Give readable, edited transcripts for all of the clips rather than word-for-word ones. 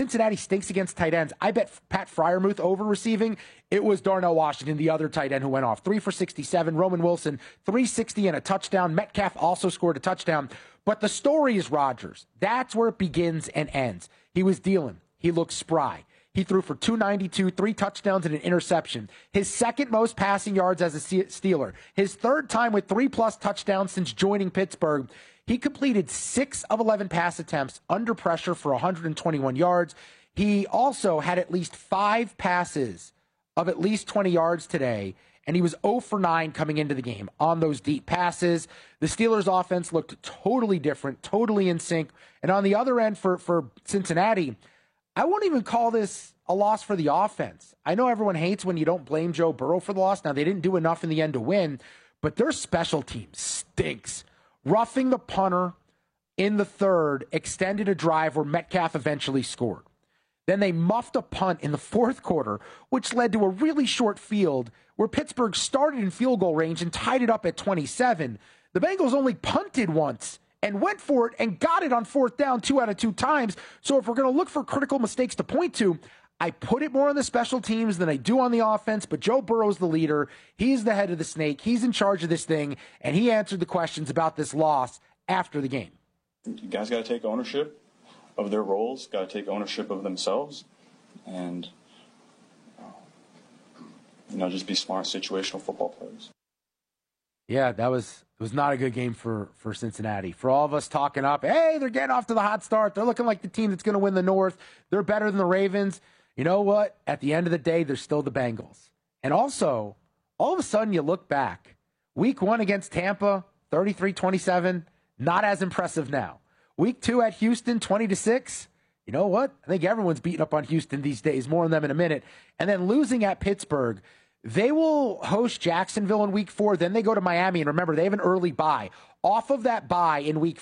Cincinnati stinks against tight ends. I bet Pat Freiermuth over receiving. It was Darnell Washington, the other tight end who went off. 3 for 67. Roman Wilson, 360 and a touchdown. Metcalf also scored a touchdown. But the story is Rodgers. That's where it begins and ends. He was dealing. He looked spry. He threw for 292, 3 touchdowns and an interception. His second most passing yards as a Steeler. His third time with 3+ touchdowns since joining Pittsburgh. He completed 6 of 11 pass attempts under pressure for 121 yards. He also had at least 5 passes of at least 20 yards today, and he was 0 for 9 coming into the game on those deep passes. The Steelers' offense looked totally different, totally in sync. And on the other end for Cincinnati, I won't even call this a loss for the offense. I know everyone hates when you don't blame Joe Burrow for the loss. Now, they didn't do enough in the end to win, but their special team stinks. Roughing the punter in the third extended a drive where Metcalf eventually scored. Then they muffed a punt in the fourth quarter, which led to a really short field where Pittsburgh started in field goal range and tied it up at 27. The Bengals only punted once and went for it and got it on fourth down 2 out of 2 times. So if we're going to look for critical mistakes to point to, I put it more on the special teams than I do on the offense, but Joe Burrow's the leader. He's the head of the snake. He's in charge of this thing, and he answered the questions about this loss after the game. You guys got to take ownership of their roles, got to take ownership of themselves, and just be smart situational football players. Yeah, it was not a good game for Cincinnati. For all of us talking up, hey, they're getting off to the hot start. They're looking like the team that's going to win the North. They're better than the Ravens. You know what? At the end of the day, they're still the Bengals. And also, all of a sudden you look back. Week 1 against Tampa, 33-27, not as impressive now. Week 2 at Houston, 20-6. You know what? I think everyone's beating up on Houston these days. More on them in a minute. And then losing at Pittsburgh. They will host Jacksonville in week 4. Then they go to Miami. And remember, they have an early bye. Off of that bye in week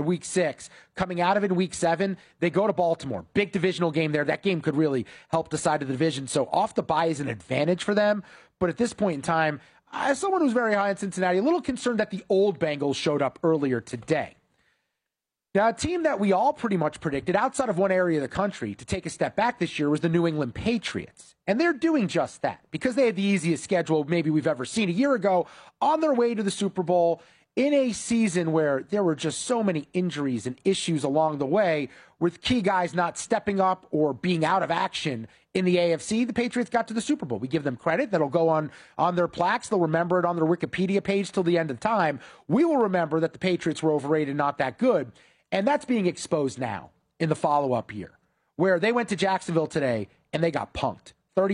6, coming out of it in week 7, they go to Baltimore. Big divisional game there. That game could really help decide the division. So off the bye is an advantage for them. But at this point in time, as someone who's very high in Cincinnati, a little concerned that the old Bengals showed up earlier today. Now, a team that we all pretty much predicted outside of one area of the country to take a step back this year was the New England Patriots. And they're doing just that because they had the easiest schedule maybe we've ever seen a year ago on their way to the Super Bowl in a season where there were just so many injuries and issues along the way with key guys not stepping up or being out of action in the AFC. The Patriots got to the Super Bowl. We give them credit. That'll go on their plaques. They'll remember it on their Wikipedia page till the end of time. We will remember that the Patriots were overrated, not that good. And that's being exposed now in the follow-up year, where they went to Jacksonville today and they got punked,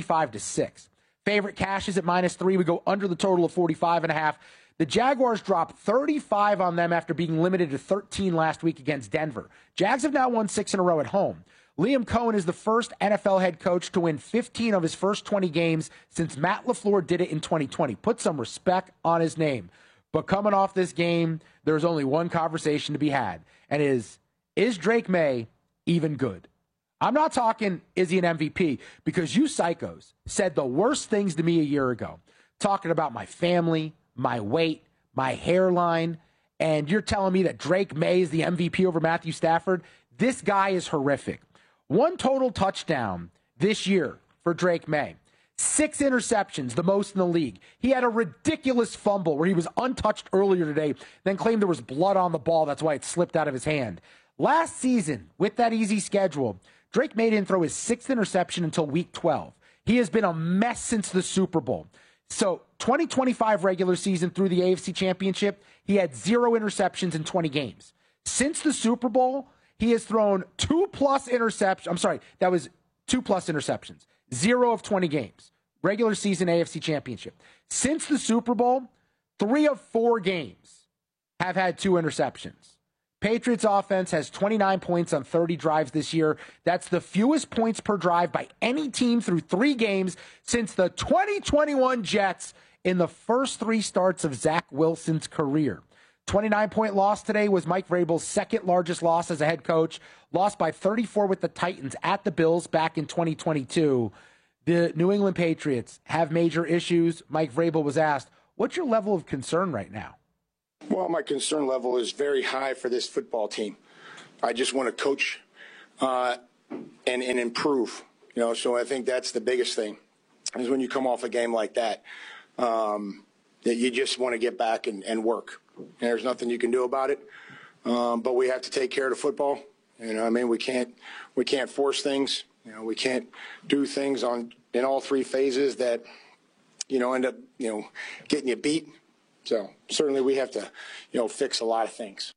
35-6. Favorite cash is at -3. We go under the total of 45.5. The Jaguars dropped 35 on them after being limited to 13 last week against Denver. Jags have now won 6 in a row at home. Liam Cohen is the first NFL head coach to win 15 of his first 20 games since Matt LaFleur did it in 2020. Put some respect on his name. But coming off this game, there's only one conversation to be had, and is Drake May even good? I'm not talking, is he an MVP? Because you psychos said the worst things to me a year ago, talking about my family, my weight, my hairline, and you're telling me that Drake May is the MVP over Matthew Stafford? This guy is horrific. 1 total touchdown this year for Drake May. 6 interceptions, the most in the league. He had a ridiculous fumble where he was untouched earlier today, then claimed there was blood on the ball. That's why it slipped out of his hand. Last season, with that easy schedule, Drake May didn't throw his 6th interception until week 12. He has been a mess since the Super Bowl. So 2025 regular season through the AFC Championship, he had 0 interceptions in 20 games. Since the Super Bowl, he has thrown 2+ interceptions. I'm sorry, that was 2+ interceptions. 0 of 20 games. Regular season AFC Championship. Since the Super Bowl, 3 of 4 games have had 2 interceptions. Patriots offense has 29 points on 30 drives this year. That's the fewest points per drive by any team through 3 games since the 2021 Jets in the first 3 starts of Zach Wilson's career. 29-point loss today was Mike Vrabel's second largest loss as a head coach. Lost by 34 with the Titans at the Bills back in 2022. The New England Patriots have major issues. Mike Vrabel was asked, what's your level of concern right now? Well, my concern level is very high for this football team. I just want to coach and improve. So I think that's the biggest thing is when you come off a game like that, that you just want to get back and work. And there's nothing you can do about it. But we have to take care of the football. We can't force things. We can't do things in all three phases that, end up, getting you beat. So certainly we have to, fix a lot of things.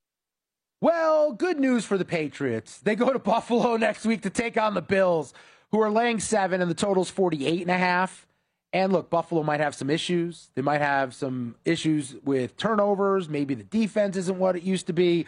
Well, good news for the Patriots. They go to Buffalo next week to take on the Bills, who are laying 7, and the total's 48.5. And look, Buffalo might have some issues. They might have some issues with turnovers. Maybe the defense isn't what it used to be.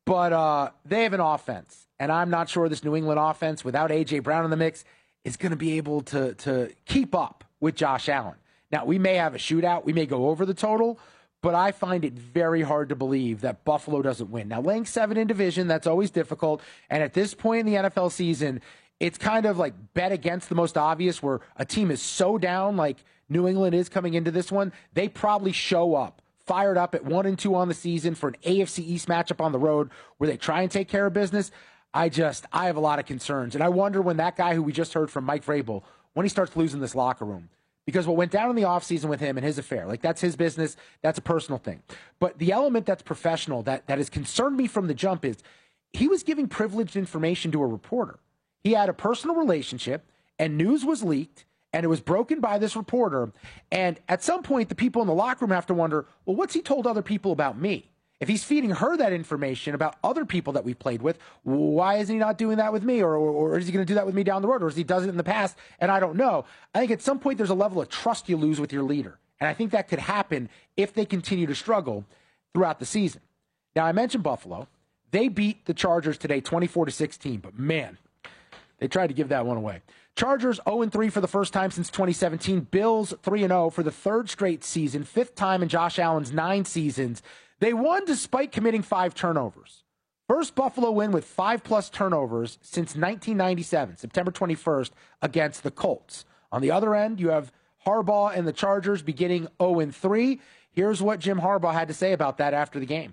But they have an offense. And I'm not sure this New England offense, without A.J. Brown in the mix, is going to be able to keep up with Josh Allen. Now, we may have a shootout. We may go over the total. But I find it very hard to believe that Buffalo doesn't win. Now, laying 7 in division, that's always difficult. And at this point in the NFL season, it's kind of like bet against the most obvious, where a team is so down like New England is coming into this one. They probably show up fired up at 1-2 on the season for an AFC East matchup on the road where they try and take care of business. I have a lot of concerns. And I wonder when that guy who we just heard from, Mike Vrabel, when he starts losing this locker room. Because what went down in the offseason with him and his affair, that's his business, that's a personal thing. But the element that's professional, that has concerned me from the jump, is he was giving privileged information to a reporter. He had a personal relationship, and news was leaked, and it was broken by this reporter. And at some point, the people in the locker room have to wonder, well, what's he told other people about me? If he's feeding her that information about other people that we've played with, why is he not doing that with me? Or is he going to do that with me down the road? Or has he done it in the past? And I don't know. I think at some point there's a level of trust you lose with your leader. And I think that could happen if they continue to struggle throughout the season. Now, I mentioned Buffalo. They beat the Chargers today 24-16. But, man, they tried to give that one away. Chargers 0-3 for the first time since 2017. Bills 3-0 for the third straight season, fifth time in Josh Allen's 9 seasons. They won despite committing 5 turnovers. First Buffalo win with 5+ turnovers since 1997, September 21st, against the Colts. On the other end, you have Harbaugh and the Chargers beginning 0-3. Here's what Jim Harbaugh had to say about that after the game.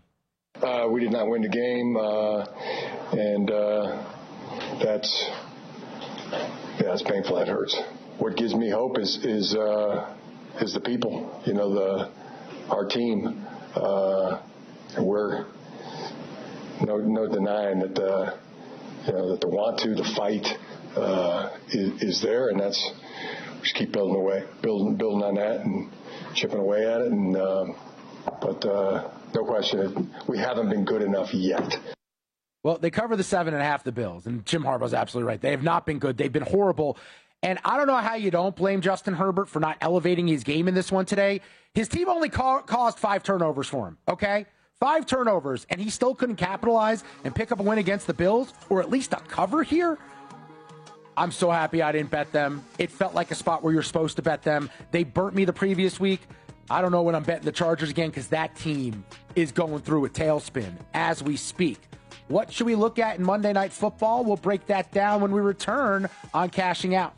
We did not win the game, and that's painful. That hurts. What gives me hope is the people. Our team. We're no denying that that the want to, the fight is there, and that's we just keep building on that and chipping away at it. And but no question, we haven't been good enough yet. Well, they cover the 7.5, the Bills, and Jim Harbaugh's absolutely right. They have not been good. They've been horrible. And I don't know how you don't blame Justin Herbert for not elevating his game in this one today. His team only caused 5 turnovers for him, okay? 5 turnovers, and he still couldn't capitalize and pick up a win against the Bills, or at least a cover here? I'm so happy I didn't bet them. It felt like a spot where you're supposed to bet them. They burnt me the previous week. I don't know when I'm betting the Chargers again, because that team is going through a tailspin as we speak. What should we look at in Monday Night Football? We'll break that down when we return on Cashing Out.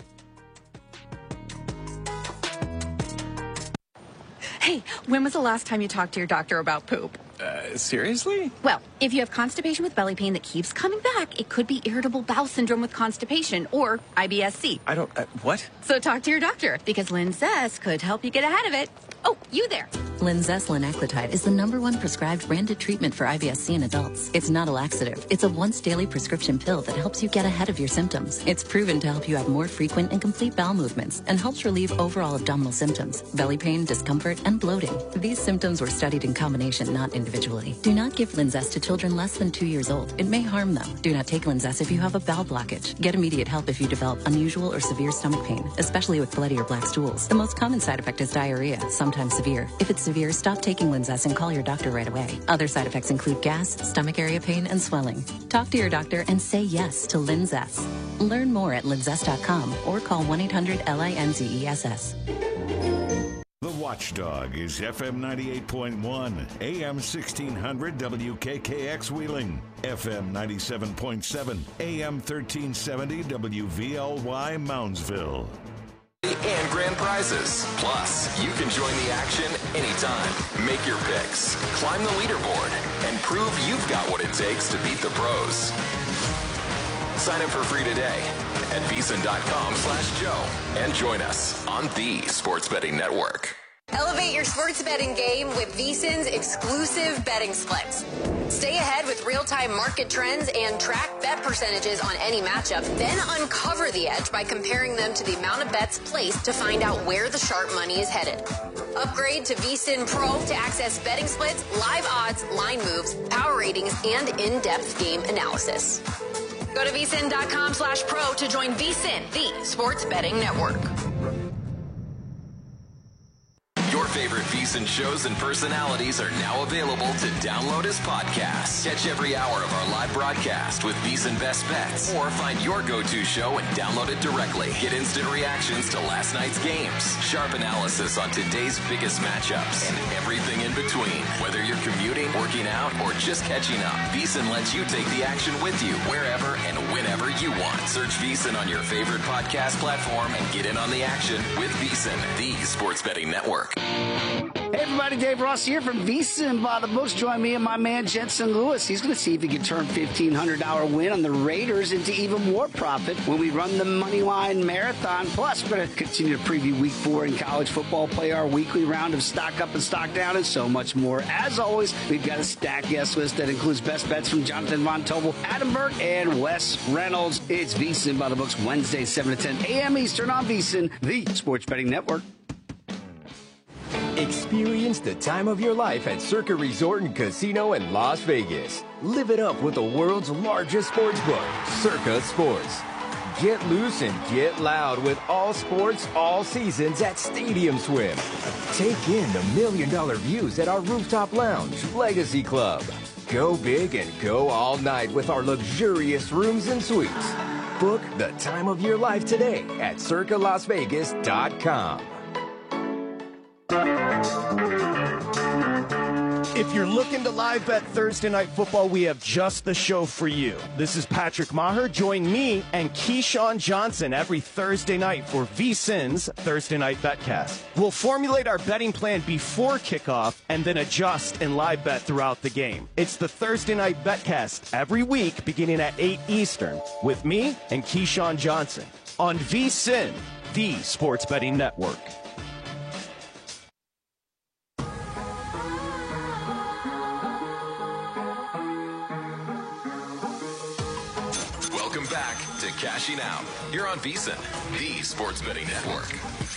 Hey, when was the last time you talked to your doctor about poop? Seriously? Well, if you have constipation with belly pain that keeps coming back, it could be irritable bowel syndrome with constipation, or IBS-C. I don't, what? So talk to your doctor, because Linzess could help you get ahead of it. Oh, you there. Linzess linaclotide is the #1 prescribed branded treatment for IBS-C in adults. It's not a laxative. It's a once-daily prescription pill that helps you get ahead of your symptoms. It's proven to help you have more frequent and complete bowel movements and helps relieve overall abdominal symptoms, belly pain, discomfort, and bloating. These symptoms were studied in combination, not individually. Do not give Linzess to children less than 2 years old. It may harm them. Do not take Linzess if you have a bowel blockage. Get immediate help if you develop unusual or severe stomach pain, especially with bloody or black stools. The most common side effect is diarrhea, sometimes severe. If it's severe, stop taking Linzess and call your doctor right away. Other side effects include gas, stomach area pain, and swelling. Talk to your doctor and say yes to Linzess. Learn more at linzess.com or call 1-800-LINZESS. The Watchdog is FM 98.1, AM 1600 WKKX Wheeling, FM 97.7, AM 1370 WVLY Moundsville. And grand prizes. Plus, you can join the action anytime. Make your picks, climb the leaderboard, and prove you've got what it takes to beat the pros. Sign up for free today at VSiN.com/Joe and join us on the Sports Betting Network. Elevate your sports betting game with VSiN's exclusive betting splits. Stay ahead with real-time market trends and track bet percentages on any matchup. Then uncover the edge by comparing them to the amount of bets placed to find out where the sharp money is headed. Upgrade to VSiN Pro to access betting splits, live odds, line moves, power ratings, and in-depth game analysis. Go to VSiN.com/pro to join VSiN, the sports betting network. Your favorite VSiN shows and personalities are now available to download as podcasts. Catch every hour of our live broadcast with VSiN Best Bets, or find your go-to show and download it directly. Get instant reactions to last night's games, sharp analysis on today's biggest matchups, and everything in between. Whether you're commuting, working out, or just catching up, VSiN lets you take the action with you wherever and whenever you want. Search VSiN on your favorite podcast platform and get in on the action with VSiN, the sports betting network. Hey everybody, Dave Ross here from VSiN by the Books. Join me and my man Jensen Lewis. He's going to see if he can turn $1,500 win on the Raiders into even more profit when we run the Moneyline Marathon. Plus, we're going to continue to preview Week 4 in college football, play our weekly round of Stock Up and Stock Down, and so much more. As always, we've got a stacked guest list that includes best bets from Jonathan Von Tobel, Adam Burke, and Wes Reynolds. It's VSiN by the Books, Wednesdays, 7 to 10 a.m. Eastern on VSiN, the sports betting network. Experience the time of your life at Circa Resort and Casino in Las Vegas. Live it up with the world's largest sports book, Circa Sports. Get loose and get loud with all sports, all seasons at Stadium Swim. Take in the $1 million views at our rooftop lounge, Legacy Club. Go big and go all night with our luxurious rooms and suites. Book the time of your life today at circalasvegas.com. If you're looking to live bet Thursday Night Football, we have just the show for you. This is Patrick Maher. Join me and Keyshawn Johnson every Thursday night for VSiN's Thursday Night Betcast. We'll formulate our betting plan before kickoff and then adjust and live bet throughout the game. It's the Thursday Night Betcast every week beginning at 8 Eastern with me and Keyshawn Johnson on VSiN, the sports betting network. Cashing Out here on VSiN, the sports betting network.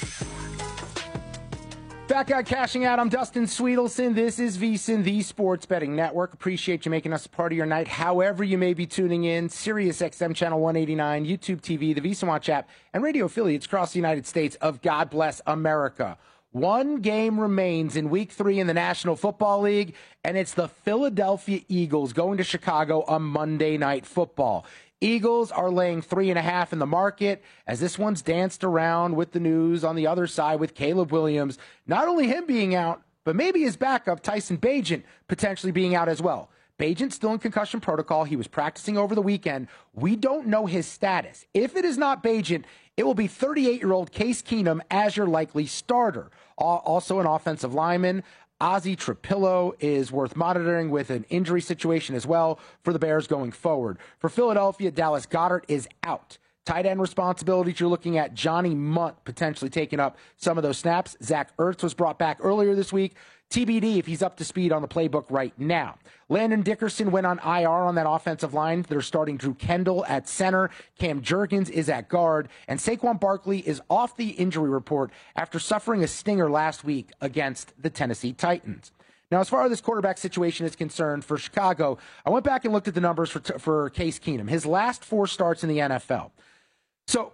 Back out Cashing Out. I'm Dustin Sweetelson. This is VSiN, the sports betting network. Appreciate you making us a part of your night, however you may be tuning in. Sirius XM Channel 189, YouTube TV, the VSiN Watch app, and radio affiliates across the United States of God Bless America. One game remains in Week 3 in the National Football League, and it's the Philadelphia Eagles going to Chicago on Monday Night Football. Eagles are laying 3.5 in the market as this one's danced around with the news on the other side with Caleb Williams. Not only him being out, but maybe his backup, Tyson Bagent, potentially being out as well. Bagent's still in concussion protocol. He was practicing over the weekend. We don't know his status. If it is not Bagent, it will be 38-year-old Case Keenum as your likely starter. Also an offensive lineman. Ozzie Trapillo is worth monitoring with an injury situation as well for the Bears going forward. For Philadelphia, Dallas Goedert is out. Tight end responsibilities, you're looking at Johnny Munt potentially taking up some of those snaps. Zach Ertz was brought back earlier this week. TBD if he's up to speed on the playbook right now. Landon Dickerson went on IR on that offensive line. They're starting Drew Kendall at center. Cam Jurgens is at guard. And Saquon Barkley is off the injury report after suffering a stinger last week against the Tennessee Titans. Now, as far as this quarterback situation is concerned for Chicago, I went back and looked at the numbers for Case Keenum. His last 4 starts in the NFL. So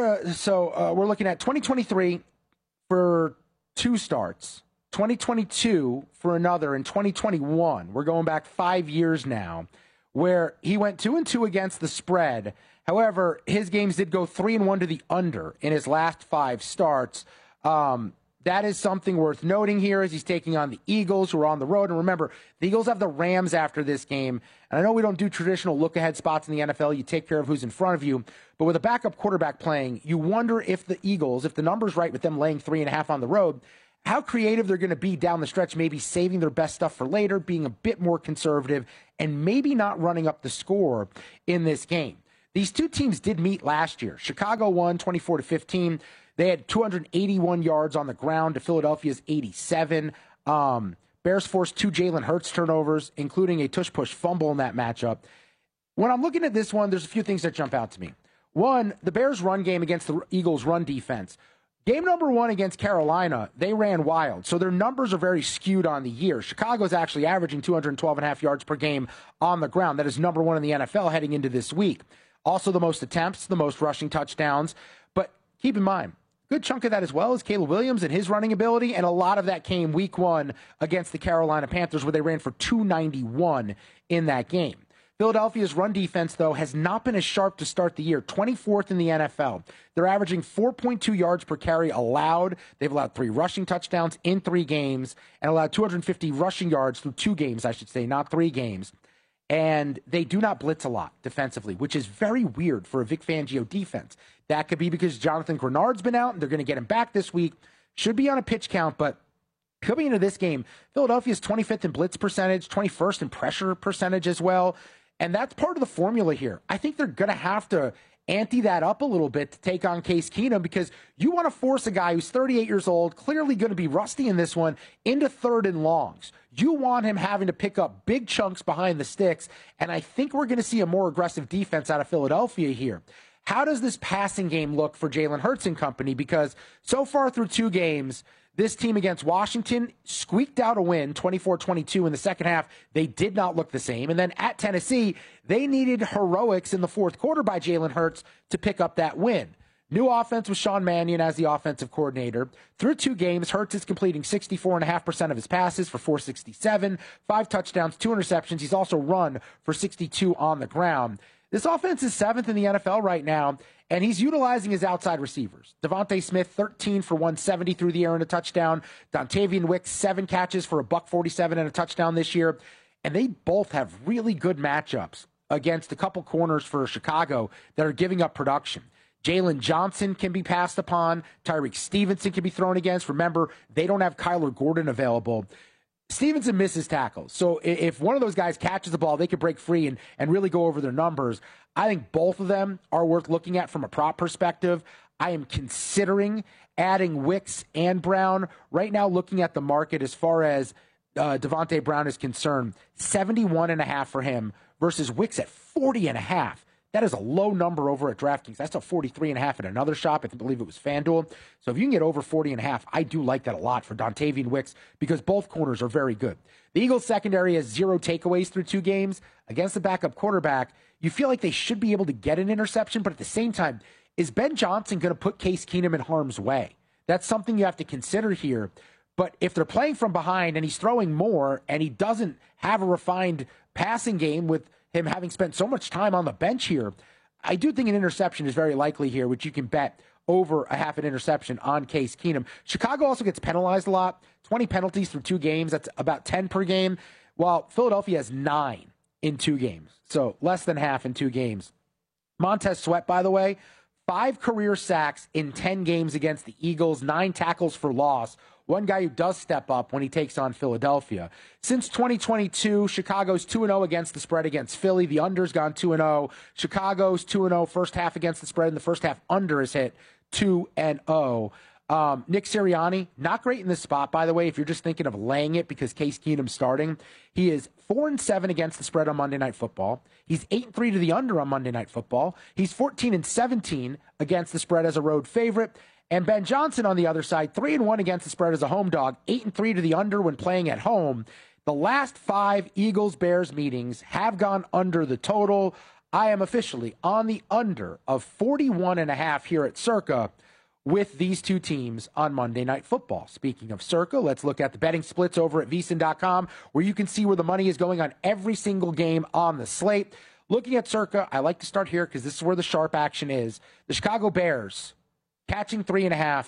we're looking at 2023 for 2 starts. 2022 for another, in 2021, we're going back 5 years now, where he went 2-2 against the spread. However, his games did go 3-1 to the under in his last 5 starts. That is something worth noting here as he's taking on the Eagles, who are on the road. And remember, the Eagles have the Rams after this game. And I know we don't do traditional look-ahead spots in the NFL. You take care of who's in front of you. But with a backup quarterback playing, you wonder if the Eagles, if the number's right with them laying 3.5 on the road, how creative they're going to be down the stretch, maybe saving their best stuff for later, being a bit more conservative, and maybe not running up the score in this game. These two teams did meet last year. Chicago won 24-15. They had 281 yards on the ground to Philadelphia's 87. Bears forced 2 Jalen Hurts turnovers, including a tush-push fumble in that matchup. When I'm looking at this one, there's a few things that jump out to me. One, the Bears' run game against the Eagles' run defense. Game number 1 against Carolina, they ran wild, so their numbers are very skewed on the year. Chicago's actually averaging 212.5 yards per game on the ground. That is number 1 in the NFL heading into this week. Also the most attempts, the most rushing touchdowns. But keep in mind, a good chunk of that as well is Caleb Williams and his running ability, and a lot of that came week 1 against the Carolina Panthers, where they ran for 291 in that game. Philadelphia's run defense, though, has not been as sharp to start the year. 24th in the NFL. They're averaging 4.2 yards per carry allowed. They've allowed 3 rushing touchdowns in 3 games and allowed 250 rushing yards through 2 games, I should say, not 3 games. And they do not blitz a lot defensively, which is very weird for a Vic Fangio defense. That could be because Jonathan Grenard's been out, and they're going to get him back this week. Should be on a pitch count, but coming into this game, Philadelphia's 25th in blitz percentage, 21st in pressure percentage as well. And that's part of the formula here. I think they're going to have to ante that up a little bit to take on Case Keenum, because you want to force a guy who's 38 years old, clearly going to be rusty in this one, into 3rd and longs. You want him having to pick up big chunks behind the sticks, and I think we're going to see a more aggressive defense out of Philadelphia here. How does this passing game look for Jalen Hurts and company? Because so far through 2 games, this team against Washington squeaked out a win, 24-22 in the second half. They did not look the same. And then at Tennessee, they needed heroics in the 4th quarter by Jalen Hurts to pick up that win. New offense with Sean Mannion as the offensive coordinator. Through 2 games, Hurts is completing 64.5% of his passes for 467, 5 touchdowns, 2 interceptions. He's also run for 62 on the ground. This offense is 7th in the NFL right now, and he's utilizing his outside receivers. Devontae Smith, 13 for 170 through the air and a touchdown. Dontavian Wicks, 7 catches for $147 and a touchdown this year. And they both have really good matchups against a couple corners for Chicago that are giving up production. Jalen Johnson can be passed upon. Tyreek Stevenson can be thrown against. Remember, they don't have Kyler Gordon available. Stevenson misses tackles. So if one of those guys catches the ball, they could break free and really go over their numbers. I think both of them are worth looking at from a prop perspective. I am considering adding Wicks and Brown. Right now, looking at the market as far as Devontae Brown is concerned, 71.5 for him versus Wicks at 40.5. That is a low number over at DraftKings. That's a 43.5 at another shop. I believe it was FanDuel. So if you can get over 40.5, I do like that a lot for Dontavian Wicks, because both corners are very good. The Eagles secondary has 0 takeaways through 2 games. Against the backup quarterback, you feel like they should be able to get an interception, but at the same time, is Ben Johnson going to put Case Keenum in harm's way? That's something you have to consider here. But if they're playing from behind and he's throwing more and he doesn't have a refined passing game with him having spent so much time on the bench here, I do think an interception is very likely here, which you can bet over a half an interception on Case Keenum. Chicago also gets penalized a lot, 20 penalties through 2 games. That's about 10 per game, while Philadelphia has 9 in 2 games. So less than half in 2 games. Montez Sweat, by the way, 5 career sacks in 10 games against the Eagles, 9 tackles for loss. One guy who does step up when he takes on Philadelphia. Since 2022, Chicago's 2-0 against the spread against Philly. The under's gone 2-0. Chicago's 2-0 first half against the spread, and the first half under is hit 2-0. Nick Sirianni, not great in this spot, by the way, if you're just thinking of laying it because Case Keenum's starting. He is 4-7 against the spread on Monday Night Football. He's 8-3 to the under on Monday Night Football. He's 14-17 against the spread as a road favorite. And Ben Johnson on the other side, 3-1 against the spread as a home dog, 8-3 to the under when playing at home. The last 5 Eagles-Bears meetings have gone under the total. I am officially on the under of 41.5 here at Circa with these 2 teams on Monday Night Football. Speaking of Circa, let's look at the betting splits over at VSiN.com, where you can see where the money is going on every single game on the slate. Looking at Circa, I like to start here because this is where the sharp action is. The Chicago Bears catching 3.5,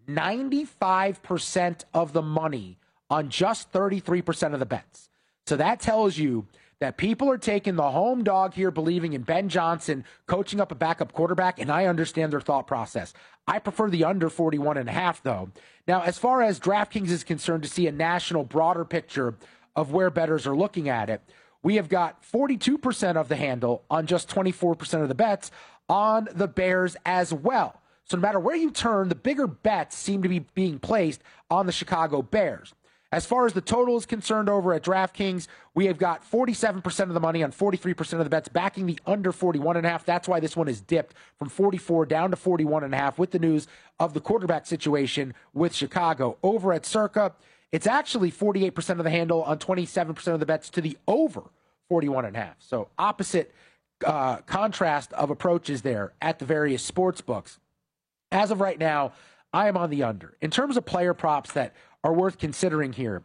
95% of the money on just 33% of the bets. So that tells you that people are taking the home dog here, believing in Ben Johnson coaching up a backup quarterback, and I understand their thought process. I prefer the under 41.5, though. Now, as far as DraftKings is concerned, to see a national, broader picture of where bettors are looking at it, we have got 42% of the handle on just 24% of the bets on the Bears as well. So no matter where you turn, the bigger bets seem to be being placed on the Chicago Bears. As far as the total is concerned over at DraftKings, we have got 47% of the money on 43% of the bets backing the under 41.5. That's why this one is dipped from 44 down to 41.5 with the news of the quarterback situation with Chicago. Over at Circa, it's actually 48% of the handle on 27% of the bets to the over 41.5. So opposite contrast of approaches there at the various sports books. As of right now, I am on the under. In terms of player props that are worth considering here,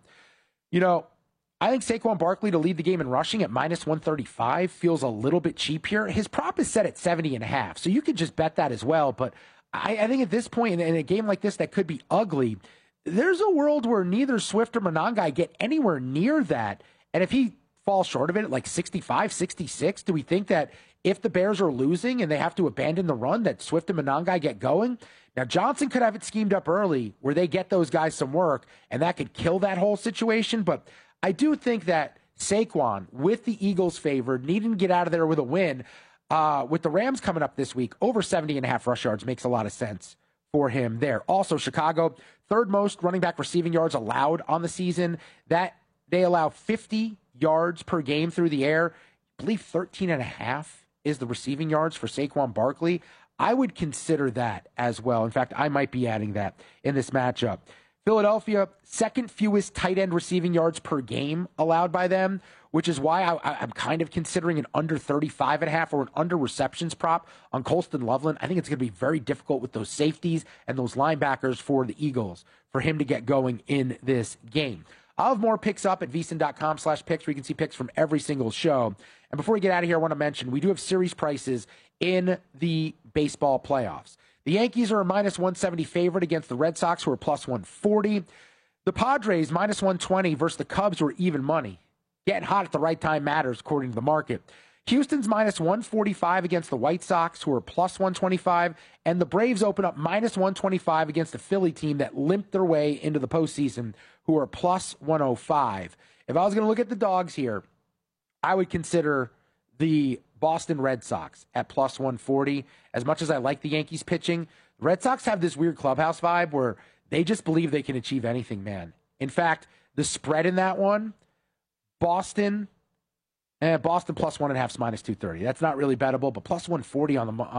I think Saquon Barkley to lead the game in rushing at minus 135 feels a little bit cheap here. His prop is set at 70.5, so you could just bet that as well. But I think at this point in a game like this that could be ugly, there's a world where neither Swift or Monangai get anywhere near that. And if he falls short of it at like 65, 66, do we think that if the Bears are losing and they have to abandon the run, that Swift and Monangai get going? Now, Johnson could have it schemed up early where they get those guys some work, and that could kill that whole situation. But I do think that Saquon, with the Eagles favored, needing to get out of there with a win, with the Rams coming up this week, over 70.5 rush yards makes a lot of sense for him there. Also, Chicago, third most running back receiving yards allowed on the season. That they allow 50 yards per game through the air. I believe 13.5 is the receiving yards for Saquon Barkley. I would consider that as well. In fact, I might be adding that in this matchup. Philadelphia, second fewest tight end receiving yards per game allowed by them, which is why I'm kind of considering an under 35.5 or an under receptions prop on Colston Loveland. I think it's going to be very difficult with those safeties and those linebackers for the Eagles for him to get going in this game. I'll have more picks up at vsin.com/picks where you can see picks from every single show. And before we get out of here, I want to mention we do have series prices in the baseball playoffs. The Yankees are a minus 170 favorite against the Red Sox, who are plus 140. The Padres, minus 120 versus the Cubs, who are even money. Getting hot at the right time matters, according to the market. Houston's minus 145 against the White Sox, who are plus 125. And the Braves open up minus 125 against the Philly team that limped their way into the postseason, who are plus 105. If I was going to look at the dogs here, I would consider the Boston Red Sox at plus 140. As much as I like the Yankees pitching, the Red Sox have this weird clubhouse vibe where they just believe they can achieve anything, man. In fact, the spread in that one, Boston plus 1.5 is minus 230. That's not really bettable, but plus 140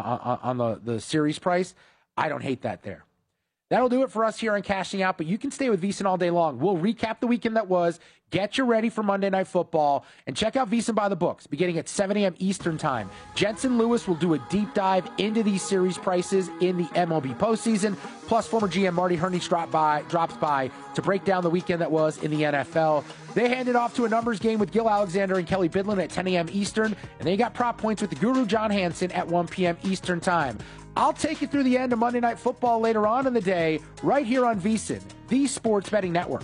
on the series price, I don't hate that there. That'll do it for us here on Cashing Out, but you can stay with VSiN all day long. We'll recap the weekend that was, get you ready for Monday Night Football, and check out VSiN by the Books, beginning at 7 a.m. Eastern Time. Jensen Lewis will do a deep dive into these series prices in the MLB postseason, plus former GM Marty Herney drops by to break down the weekend that was in the NFL. They hand it off to a numbers game with Gil Alexander and Kelly Bidlin at 10 a.m. Eastern, and they got prop points with the Guru John Hansen at 1 p.m. Eastern Time. I'll take you through the end of Monday Night Football later on in the day, right here on VSiN, the Sports Betting Network.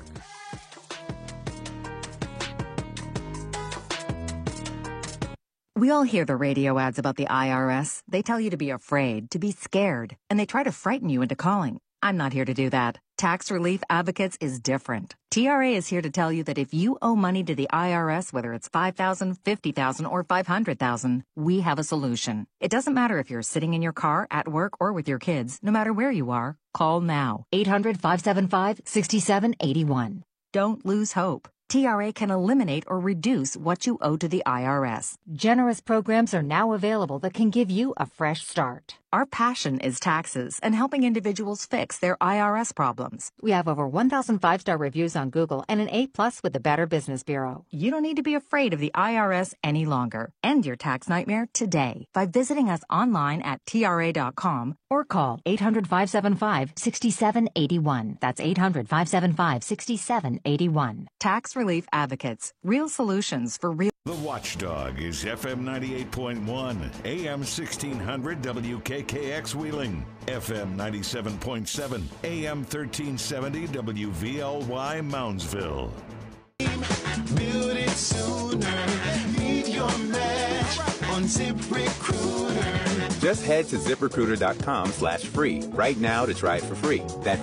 We all hear the radio ads about the IRS. They tell you to be afraid, to be scared, and they try to frighten you into calling. I'm not here to do that. Tax Relief Advocates is different. TRA is here to tell you that if you owe money to the IRS, whether it's $5,000, $50,000, or $500,000, we have a solution. It doesn't matter if you're sitting in your car, at work, or with your kids. No matter where you are, call now. 800-575-6781. Don't lose hope. TRA can eliminate or reduce what you owe to the IRS. Generous programs are now available that can give you a fresh start. Our passion is taxes and helping individuals fix their IRS problems. We have over 1,000 5-star reviews on Google and an A+ with the Better Business Bureau. You don't need to be afraid of the IRS any longer. End your tax nightmare today by visiting us online at TRA.com or call 800-575-6781. That's 800-575-6781. Tax Relief Advocates. Real solutions for real. The Watchdog is FM 98.1, AM 1600 WKKX Wheeling, FM 97.7, AM 1370 WVLY Moundsville. Build it sooner. Meet your match on ZipRecruiter. Just head to ZipRecruiter.com/free right now to try it for free. That's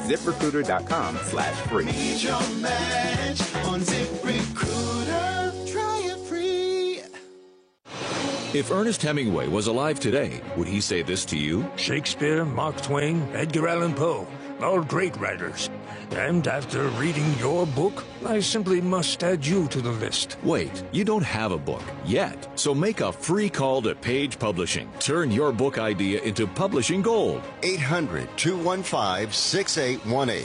ZipRecruiter.com/free. Meet your match on ZipRecruiter. Try it free. If Ernest Hemingway was alive today, would he say this to you? Shakespeare, Mark Twain, Edgar Allan Poe, all great writers. And after reading your book, I simply must add you to the list. Wait, you don't have a book yet. So make a free call to Page Publishing. Turn your book idea into publishing gold. 800-215-6818.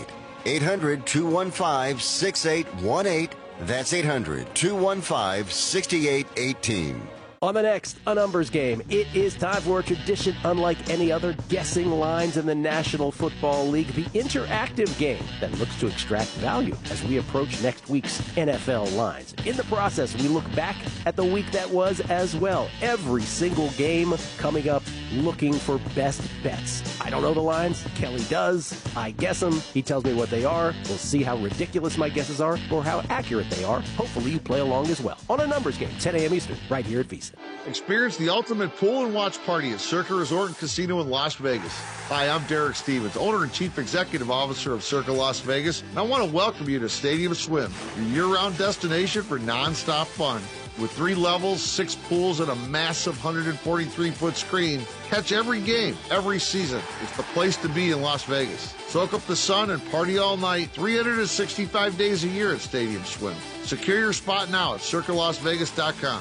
800-215-6818. That's 800-215-6818. On the next A Numbers Game, it is time for a tradition unlike any other, guessing lines in the National Football League, the interactive game that looks to extract value as we approach next week's NFL lines. In the process, we look back at the week that was as well. Every single game coming up looking for best bets. I don't know the lines. Kelly does. I guess them. He tells me what they are. We'll see how ridiculous my guesses are or how accurate they are. Hopefully you play along as well. On A Numbers Game, 10 a.m. Eastern, right here at VSiN. Experience the ultimate pool and watch party at Circa Resort and Casino in Las Vegas. Hi, I'm Derek Stevens, owner and chief executive officer of Circa Las Vegas, and I want to welcome you to Stadium Swim, your year-round destination for non-stop fun. With 3 levels, 6 pools, and a massive 143-foot screen, catch every game, every season. It's the place to be in Las Vegas. Soak up the sun and party all night, 365 days a year at Stadium Swim. Secure your spot now at CircaLasVegas.com.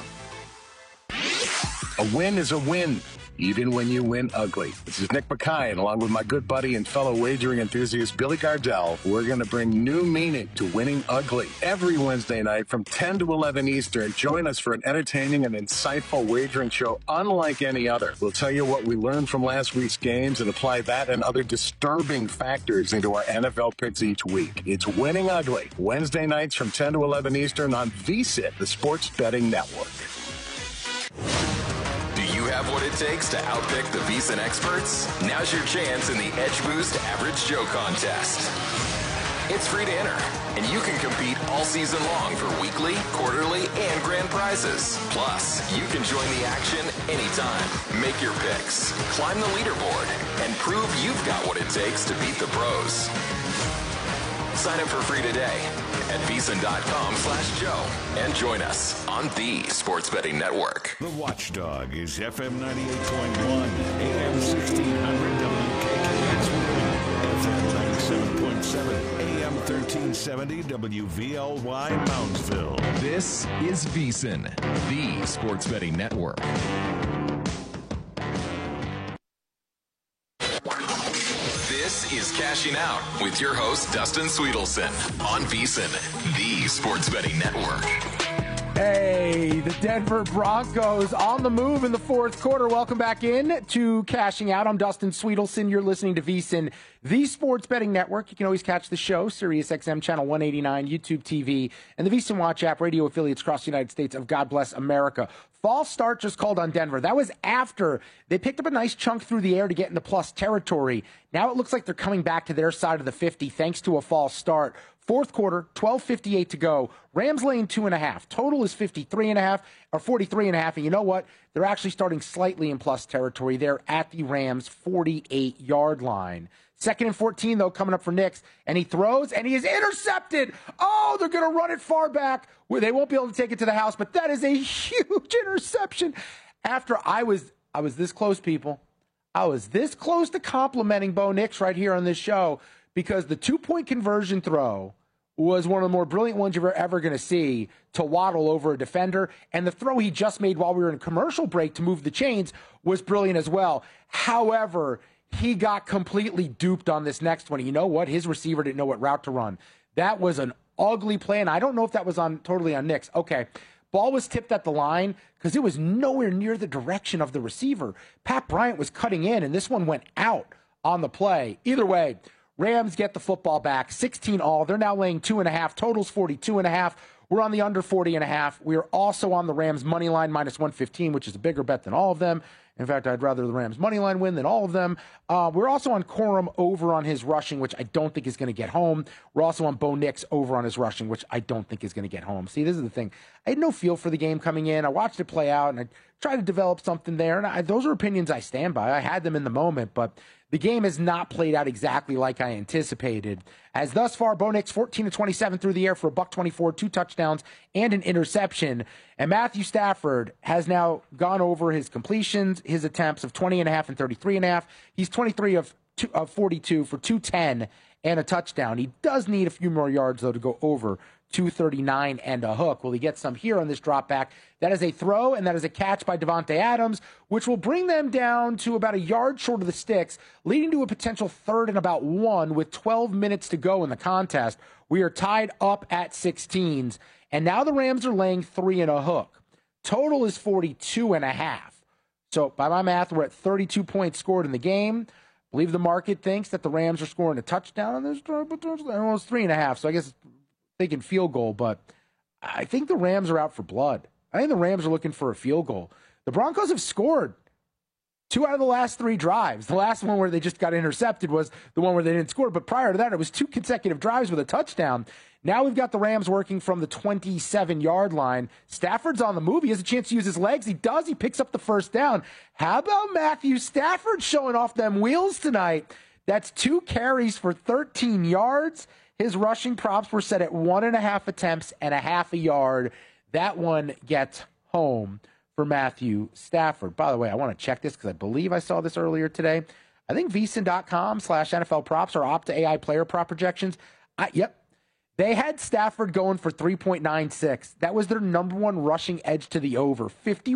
A win is a win, even when you win ugly. This is Nick Mackay, and along with my good buddy and fellow wagering enthusiast Billy Gardell, we're going to bring new meaning to winning ugly. Every Wednesday night from 10 to 11 Eastern, join us for an entertaining and insightful wagering show unlike any other. We'll tell you what we learned from last week's games and apply that and other disturbing factors into our NFL picks each week. It's Winning Ugly, Wednesday nights from 10 to 11 Eastern on VSiN, the Sports Betting Network. You have what it takes to outpick the VSiN experts? Now's your chance in the Edge Boost Average Joe contest. It's free to enter, and you can compete all season long for weekly, quarterly, and grand prizes. Plus, you can join the action anytime. Make your picks, climb the leaderboard, and prove you've got what it takes to beat the pros. Sign up for free today at VSiN.com/Joe and join us on the Sports Betting Network. The Watchdog is FM 98.1, AM 1600 WKKX, FM 97.7, AM 1370 WVLY Moundsville. This is VSiN, the Sports Betting Network. This is Cashing Out with your host, Dustin Sweetelson, on VSiN, the Sports Betting Network. Hey, the Denver Broncos on the move in the fourth quarter. Welcome back in to Cashing Out. I'm Dustin Sweetelson. You're listening to VSiN, the Sports Betting Network. You can always catch the show, SiriusXM Channel 189, YouTube TV, and the VSiN Watch app, radio affiliates across the United States of God Bless America. False start just called on Denver. That was after they picked up a nice chunk through the air to get into plus territory. Now it looks like they're coming back to their side of the 50 thanks to a false start. Fourth quarter, 12:58 to go. Rams laying 2.5. Total is 53.5 or 43.5. And you know what? They're actually starting slightly in plus territory. They're at the Rams' 48-yard line. Second and 14, though, coming up for Nix. And he throws, and he is intercepted. Oh, they're going to run it far back. Where they won't be able to take it to the house, but that is a huge interception. After I was this close, people. I was this close to complimenting Bo Nix right here on this show because the 2-point conversion throw was one of the more brilliant ones you're ever going to see to waddle over a defender. And the throw he just made while we were in a commercial break to move the chains was brilliant as well. However, he got completely duped on this next one. You know what? His receiver didn't know what route to run. That was an ugly play, and I don't know if that was totally on Nix. Okay, ball was tipped at the line because it was nowhere near the direction of the receiver. Pat Bryant was cutting in, and this one went out on the play. Either way, Rams get the football back, 16-all. They're now laying 2.5. Total's 42.5. We're on the under 40.5. We are also on the Rams money line minus 115, which is a bigger bet than all of them. In fact, I'd rather the Rams money line win than all of them. We're also on Corum over on his rushing, which I don't think is going to get home. We're also on Bo Nix over on his rushing, which I don't think is going to get home. See, this is the thing. I had no feel for the game coming in. I watched it play out, and I try to develop something there. And those are opinions I stand by. I had them in the moment, but the game has not played out exactly like I anticipated. As thus far, Bo Nix 14-27 through the air for $124, 2 touchdowns, and an interception. And Matthew Stafford has now gone over his completions, his attempts of 20.5 and 33.5. He's 23 of 42 for 210 and a touchdown. He does need a few more yards, though, to go over 239 and a hook. Will he get some here on this drop back? That is a throw, and that is a catch by Davante Adams, which will bring them down to about a yard short of the sticks, leading to a potential 3rd and about 1 with 12 minutes to go in the contest. We are tied up at 16s, and now the Rams are laying 3 and a hook. Total is 42.5. So by my math, we're at 32 points scored in the game. I believe the market thinks that the Rams are scoring a touchdown, and there's almost 3.5. So I guess thinking field goal, but I think the Rams are out for blood. I think the Rams are looking for a field goal. The Broncos have scored 2 out of the last 3 drives. The last one where they just got intercepted was the one where they didn't score, but prior to that, it was 2 consecutive drives with a touchdown. Now we've got the Rams working from the 27-yard line. Stafford's on the move. He has a chance to use his legs. He does. He picks up the first down. How about Matthew Stafford showing off them wheels tonight? That's 2 carries for 13 yards. His rushing props were set at 1.5 attempts and a half a yard. That one gets home for Matthew Stafford. By the way, I want to check this because I believe I saw this earlier today. I think VSiN.com/NFL props are Opta AI player prop projections. Yep. They had Stafford going for 3.96. That was their number 1 rushing edge to the over.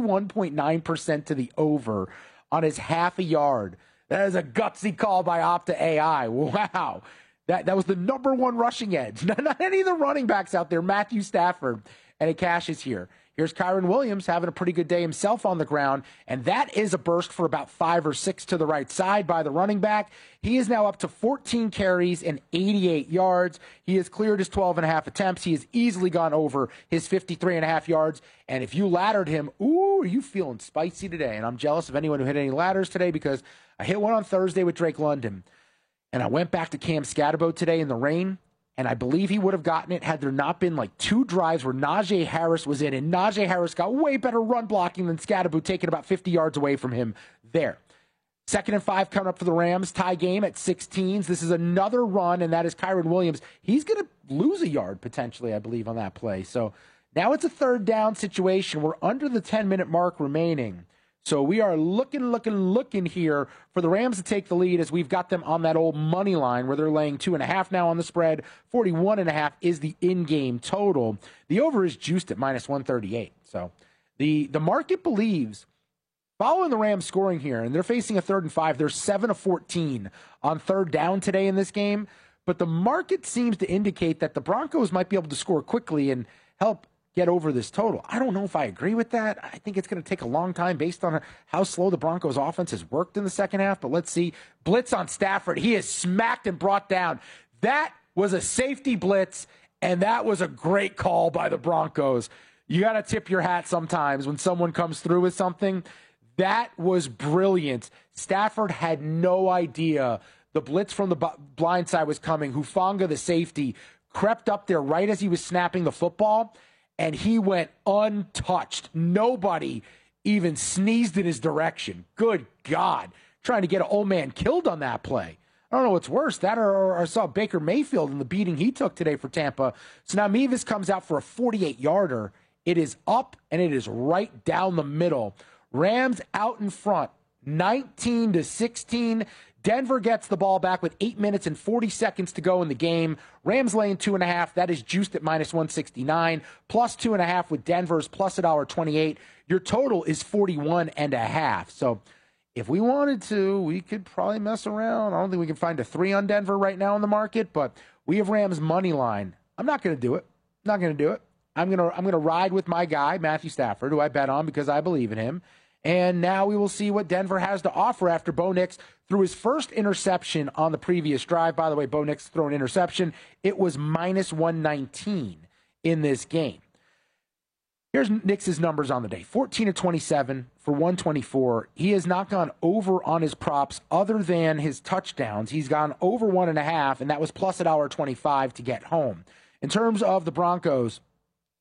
51.9% to the over on his half a yard. That is a gutsy call by Opta AI. Wow. That was the number 1 rushing edge. Not any of the running backs out there. Matthew Stafford. And it cashes here. Here's Kyron Williams having a pretty good day himself on the ground. And that is a burst for about 5 or 6 to the right side by the running back. He is now up to 14 carries and 88 yards. He has cleared his 12.5 attempts. He has easily gone over his 53.5 yards. And if you laddered him, ooh, are you feeling spicy today? And I'm jealous of anyone who hit any ladders today because I hit one on Thursday with Drake London. And I went back to Cam Scatterbo today in the rain, and I believe he would have gotten it had there not been like 2 drives where Najee Harris was in, and Najee Harris got way better run blocking than Scatterbo, taking about 50 yards away from him there. 2nd and 5 coming up for the Rams. Tie game at 16s. This is another run, and that is Kyron Williams. He's going to lose a yard potentially, I believe, on that play. So now it's a 3rd down situation. We're under the 10-minute mark remaining. So we are looking here for the Rams to take the lead as we've got them on that old money line where they're laying 2.5 now on the spread. 41.5 is the in-game total. The over is juiced at -138. So the market believes, following the Rams scoring here, and they're facing a 3rd and 5, they're 7 of 14 on 3rd down today in this game. But the market seems to indicate that the Broncos might be able to score quickly and help get over this total. I don't know if I agree with that. I think it's going to take a long time based on how slow the Broncos offense has worked in the second half. But let's see. Blitz on Stafford. He is smacked and brought down. That was a safety blitz, and that was a great call by the Broncos. You got to tip your hat sometimes when someone comes through with something. That was brilliant. Stafford had no idea the blitz from the blind side was coming. Hufanga, the safety, crept up there right as he was snapping the football, and he went untouched. Nobody even sneezed in his direction. Good God. Trying to get an old man killed on that play. I don't know what's worse, that or I saw Baker Mayfield in the beating he took today for Tampa. So now Mevis comes out for a 48-yarder. It is up, and it is right down the middle. Rams out in front, 19-16. Denver gets the ball back with 8 minutes and 40 seconds to go in the game. Rams laying 2.5. That is juiced at -169. Plus 2.5 with Denver's plus $1.28. Your total is 41.5. So if we wanted to, we could probably mess around. I don't think we can find a 3 on Denver right now in the market, but we have Rams money line. I'm not going to do it. I'm going to ride with my guy, Matthew Stafford, who I bet on because I believe in him. And now we will see what Denver has to offer after Bo Nix threw his first interception on the previous drive. By the way, Bo Nix threw an interception. It was -119 in this game. Here's Nix's numbers on the day. 14-27 for 124. He has not gone over on his props other than his touchdowns. He's gone over 1.5, and that was plus $1.25 to get home. In terms of the Broncos,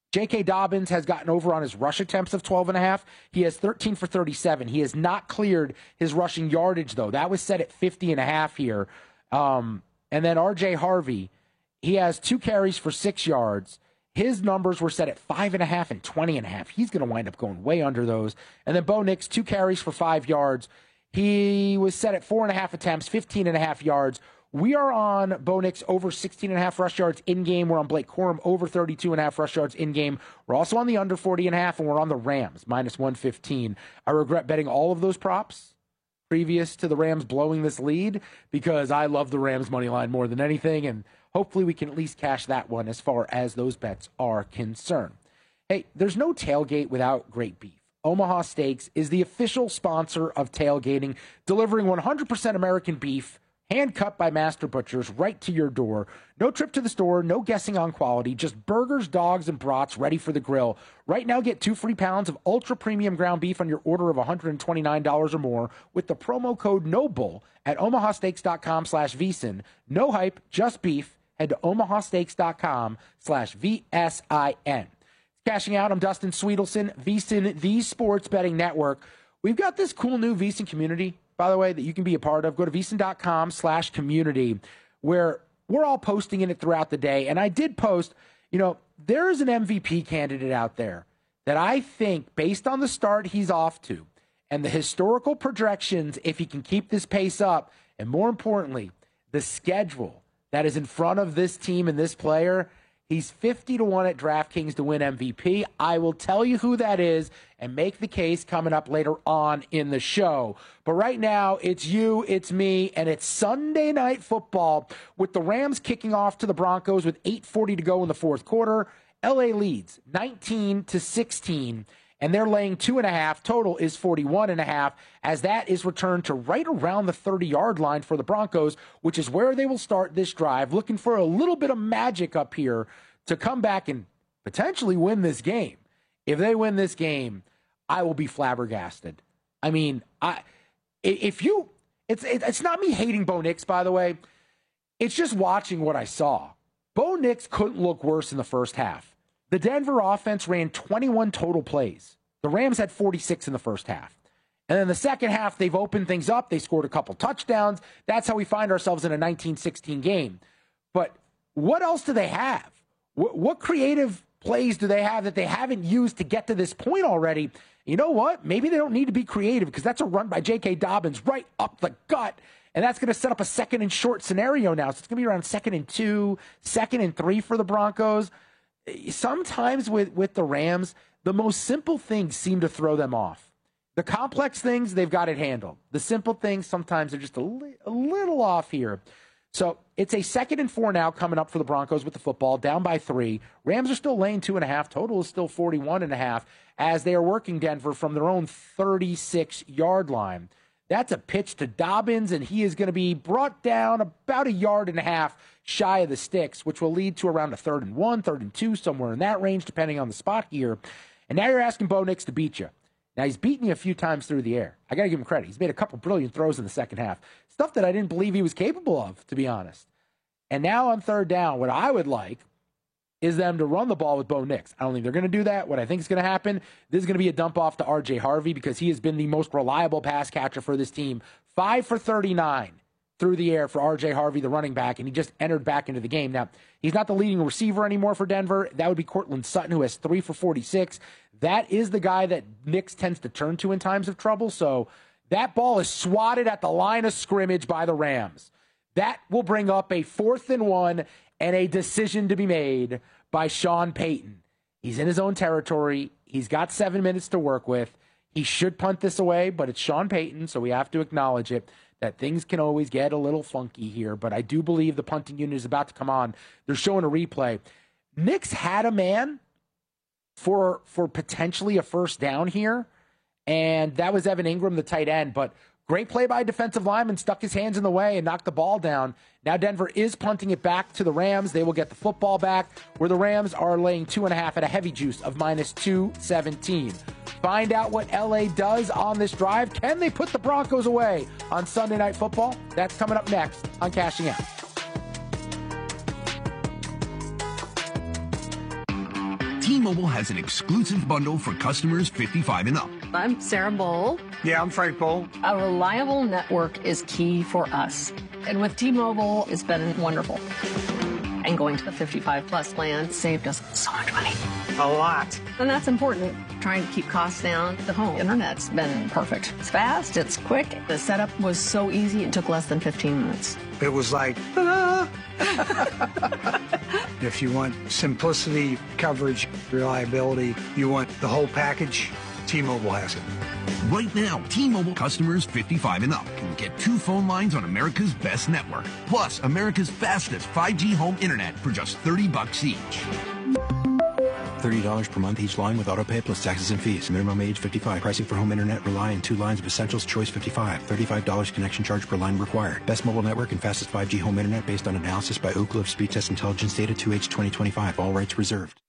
J.K. Dobbins has gotten over on his rush attempts of 12.5. He has 13 for 37. He has not cleared his rushing yardage, though. That was set at 50.5 here. And then R.J. Harvey, he has 2 carries for 6 yards. His numbers were set at 5.5 and 20.5. He's going to wind up going way under those. And then Bo Nix, 2 carries for 5 yards. He was set at 4.5 attempts, 15.5 yards. We are on Bo Nix over 16.5 rush yards in-game. We're on Blake Corum over 32.5 rush yards in-game. We're also on the under 40.5, and we're on the Rams, minus 115. I regret betting all of those props previous to the Rams blowing this lead because I love the Rams money line more than anything, and hopefully we can at least cash that one as far as those bets are concerned. Hey, there's no tailgate without great beef. Omaha Steaks is the official sponsor of tailgating, delivering 100% American beef, hand-cut by master butchers right to your door. No trip to the store, no guessing on quality, just burgers, dogs, and brats ready for the grill. Right now, get 2 free pounds of ultra-premium ground beef on your order of $129 or more with the promo code NOBULL at omahasteaks.com/VSiN. No hype, just beef. Head to omahasteaks.com/VSIN. Cashing out, I'm Dustin Sweetelson, VSiN, the Sports Betting Network. We've got this cool new VSiN community, by the way, that you can be a part of. Go to VSiN.com/community, where we're all posting in it throughout the day. And I did post, there is an MVP candidate out there that I think, based on the start he's off to and the historical projections, if he can keep this pace up, and more importantly, the schedule that is in front of this team and this player, he's 50-1 at DraftKings to win MVP. I will tell you who that is and make the case coming up later on in the show. But right now, it's you, it's me, and it's Sunday Night Football with the Rams kicking off to the Broncos with 8:40 to go in the fourth quarter. LA leads 19-16, and they're laying 2.5. Total is 41.5, as that is returned to right around the 30-yard line for the Broncos, which is where they will start this drive, looking for a little bit of magic up here to come back and potentially win this game. If they win this game, I will be flabbergasted. I mean, it's not me hating Bo Nix, by the way. It's just watching what I saw. Bo Nix couldn't look worse in the first half. The Denver offense ran 21 total plays. The Rams had 46 in the first half. And then the second half, they've opened things up. They scored a couple touchdowns. That's how we find ourselves in a 19-16 game. But what else do they have? What creative plays do they have that they haven't used to get to this point already? You know what? Maybe they don't need to be creative because that's a run by J.K. Dobbins right up the gut. And that's going to set up a 2nd and short scenario now. So it's going to be around 2nd and 2, 2nd and 3 for the Broncos. Sometimes with the Rams, the most simple things seem to throw them off. The complex things, they've got it handled. The simple things, sometimes they're just a little off here. So it's a 2nd and 4 now coming up for the Broncos with the football, down by 3. Rams are still laying 2.5. Total is still 41.5 as they are working Denver from their own 36-yard line. That's a pitch to Dobbins, and he is going to be brought down about 1.5 yards shy of the sticks, which will lead to around a 3rd and 1, 3rd and 2, somewhere in that range, depending on the spot here. And now you're asking Bo Nix to beat you. Now, he's beaten you a few times through the air. I got to give him credit. He's made a couple brilliant throws in the second half. Stuff that I didn't believe he was capable of, to be honest. And now on 3rd down, what I would like is them to run the ball with Bo Nix. I don't think they're going to do that. What I think is going to happen, this is going to be a dump off to R.J. Harvey because he has been the most reliable pass catcher for this team. 5 for 39 through the air for R.J. Harvey, the running back, and he just entered back into the game. Now, he's not the leading receiver anymore for Denver. That would be Cortland Sutton, who has 3 for 46. That is the guy that Nix tends to turn to in times of trouble. So that ball is swatted at the line of scrimmage by the Rams. That will bring up a 4th and 1 and a decision to be made by Sean Payton. He's in his own territory. He's got 7 minutes to work with. He should punt this away, but it's Sean Payton, so we have to acknowledge it, that things can always get a little funky here. But I do believe the punting unit is about to come on. They're showing a replay. Nix had a man for potentially a 1st down here, and that was Evan Ingram, the tight end. But great play by a defensive lineman, stuck his hands in the way and knocked the ball down. Now Denver is punting it back to the Rams. They will get the football back, where the Rams are laying 2.5 at a heavy juice of minus 217. Find out what LA does on this drive. Can they put the Broncos away on Sunday Night Football? That's coming up next on Cashing Out. T-Mobile has an exclusive bundle for customers 55 and up. I'm Sarah Bowl. Yeah, I'm Frank Bowl. A reliable network is key for us. And with T-Mobile, it's been wonderful. And going to the 55-plus plan saved us so much money. A lot. And that's important. Trying to keep costs down. The home internet's been perfect. It's fast, it's quick. The setup was so easy, it took less than 15 minutes. It was like, ah. If you want simplicity, coverage, reliability, you want the whole package, T-Mobile has it. Right now, T-Mobile customers 55 and up can get 2 phone lines on America's best network, plus America's fastest 5G home internet for just $30 each. $30 per month each line with autopay plus taxes and fees. Minimum age 55. Pricing for home internet rely on 2 lines of Essentials Choice 55. $35 connection charge per line required. Best mobile network and fastest 5G home internet based on analysis by Ookla of Speed Test Intelligence data 2H 2025. All rights reserved.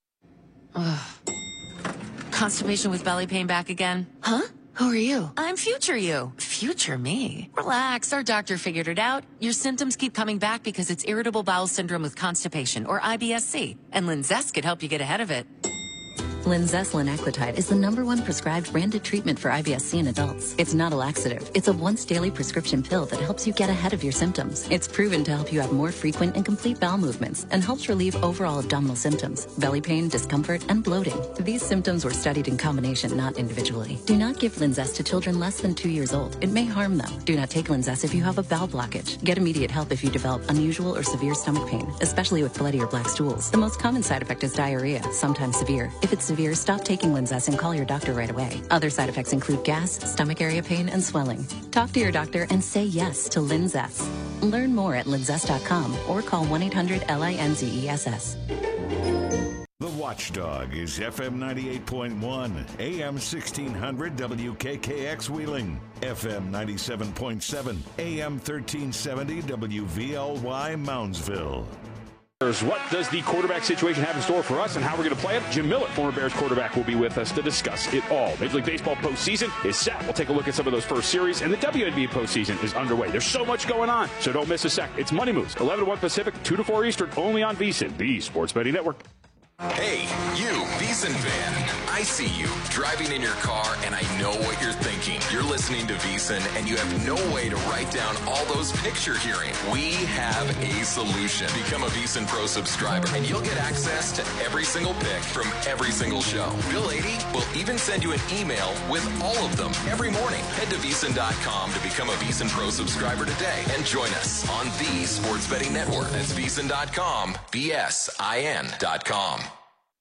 Constipation with belly pain back again? Huh? Who are you? I'm future you. Future me? Relax, our doctor figured it out. Your symptoms keep coming back because it's irritable bowel syndrome with constipation, or IBS-C. And Linzess could help you get ahead of it. Linzess linaclotide is the #1 prescribed branded treatment for IBS-C in adults. It's not a laxative. It's a once-daily prescription pill that helps you get ahead of your symptoms. It's proven to help you have more frequent and complete bowel movements and helps relieve overall abdominal symptoms, belly pain, discomfort, and bloating. These symptoms were studied in combination, not individually. Do not give Linzess to children less than 2 years old. It may harm them. Do not take Linzess if you have a bowel blockage. Get immediate help if you develop unusual or severe stomach pain, especially with bloody or black stools. The most common side effect is diarrhea, sometimes severe. If it's severe, stop taking Linzess and call your doctor right away. Other side effects include gas, stomach area pain, and swelling. Talk to your doctor and say yes to Linzess. Learn more at linzess.com or call 1-800-LINZESS. The Watchdog is FM 98.1, AM 1600 WKKX Wheeling, FM 97.7, AM 1370 WVLY Moundsville. What does the quarterback situation have in store for us and how we're going to play it? Jim Millett, former Bears quarterback, will be with us to discuss it all. Major League Baseball postseason is set. We'll take a look at some of those first series, and the WNBA postseason is underway. There's so much going on, so don't miss a sec. It's Money Moves, 11 to 1 Pacific, 2 to 4 Eastern, only on VSiN, the Sports Betting Network. Hey, you, VSiN fan. I see you driving in your car, and I know what you're thinking. You're listening to VSiN, and you have no way to write down all those picks you're hearing. We have a solution. Become a VSiN Pro subscriber, and you'll get access to every single pick from every single show. Bill 80 will even send you an email with all of them every morning. Head to VSiN.com to become a VSiN Pro subscriber today, and join us on the Sports Betting Network. That's VSiN.com, VSIN.com.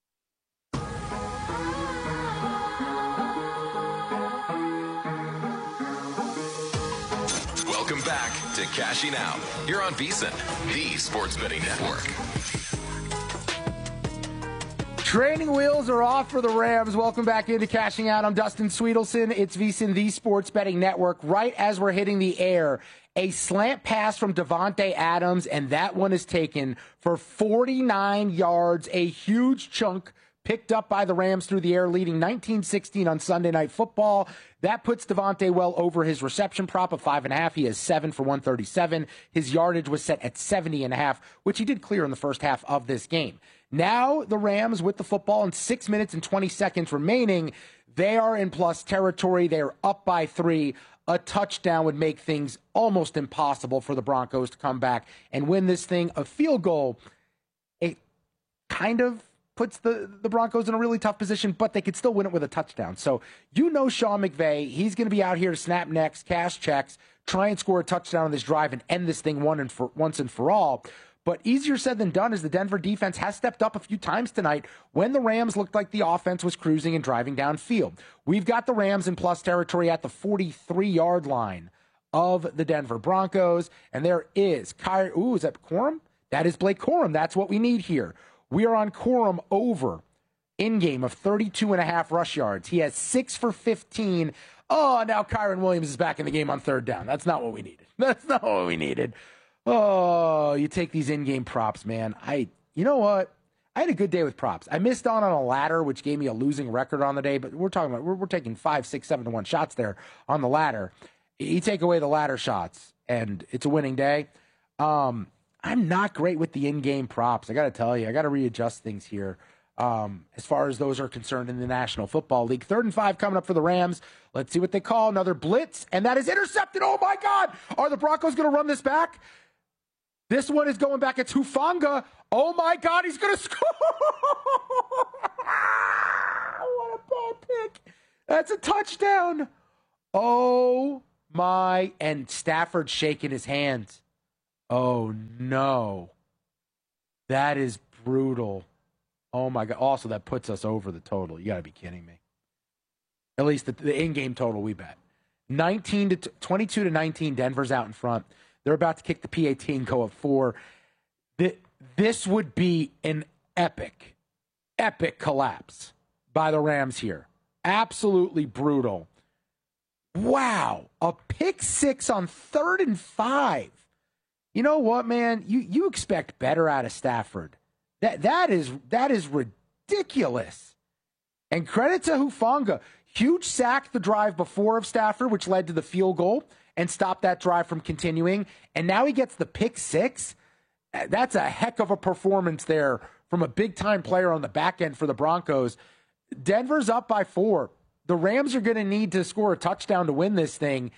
Welcome back to Cashing Out here on VSiN, the Sports Betting Network. Training wheels are off for the Rams. Welcome back into Cashing Out. I'm Dustin Sweetelson. It's VSiN, the Sports Betting Network. Right as we're hitting the air, a slant pass from Davante Adams, and that one is taken for 49 yards, a huge chunk picked up by the Rams through the air, leading 19-16 on Sunday Night Football. That puts Davante well over his reception prop of 5.5. He has 7 for 137. His yardage was set at 70.5, which he did clear in the first half of this game. Now the Rams with the football and 6 minutes and 20 seconds remaining, they are in plus territory. They are up by 3. A touchdown would make things almost impossible for the Broncos to come back and win this thing. A field goal, it kind of puts the Broncos in a really tough position, but they could still win it with a touchdown. So you know Sean McVay, he's going to be out here to snap necks, cash checks, try and score a touchdown on this drive and end this thing once and for all. But easier said than done, as the Denver defense has stepped up a few times tonight when the Rams looked like the offense was cruising and driving downfield. We've got the Rams in plus territory at the 43-yard line of the Denver Broncos. And there is is that Corum? That is Blake Corum. That's what we need here. We are on Corum over in-game of 32.5 rush yards. He has 6 for 15. Oh, now Kyren Williams is back in the game on third down. That's not what we needed. That's not what we needed. Oh, you take these in-game props, man. You know what? I had a good day with props. I missed on a ladder, which gave me a losing record on the day, but we're taking 5, 6, 7 to 1 shots there on the ladder. You take away the ladder shots, and it's a winning day. I'm not great with the in-game props. I got to tell you, I got to readjust things here. as far as those are concerned in the National Football League. 3rd and 5 coming up for the Rams. Let's see what they call. Another blitz, and that is intercepted. Oh, my God. Are the Broncos going to run this back? This one is going back. It's Hufanga. Oh, my God. He's going to score. What a bad pick. That's a touchdown. Oh, my. And Stafford shaking his hands. Oh, no. That is brutal. Oh, my God. Also, that puts us over the total. You got to be kidding me. At least the in-game total we bet. 22-19, Denver's out in front. They're about to kick the PAT and go up 4. This would be an epic collapse by the Rams here. Absolutely brutal. Wow. A pick 6 on 3rd and 5. You know what, man? You expect better out of Stafford. That is ridiculous. And credit to Hufanga. Huge sack the drive before of Stafford, which led to the field goal and stopped that drive from continuing. And now he gets the pick 6. That's a heck of a performance there from a big-time player on the back end for the Broncos. Denver's up by 4. The Rams are going to need to score a touchdown to win this thing.